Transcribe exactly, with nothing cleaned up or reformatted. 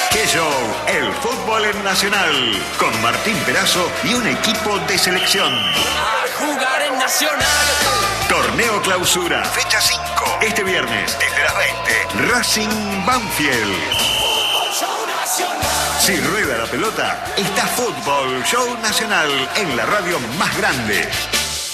¡Qué show! El fútbol en Nacional. Con Martín Perazo y un equipo de selección. A jugar en Nacional. Torneo Clausura. Fecha cinco. Este viernes, desde las veinte. Racing Banfield. Show Nacional. Si rueda la pelota, está Fútbol Show Nacional en la radio más grande.